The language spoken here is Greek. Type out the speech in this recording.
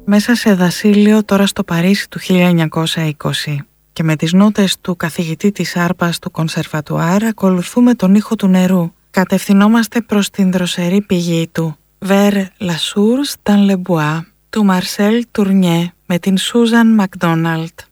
Μέσα σε δασίλειο τώρα στο Παρίσι του 1920 και με τις νότες του καθηγητή της άρπας του Κονσερβατουάρ ακολουθούμε τον ήχο του νερού. Κατευθυνόμαστε προς την δροσερή πηγή του. Vers la source dans le bois του Μαρσέλ Τουρνιέ με την Σούζαν Μακδόναλτ.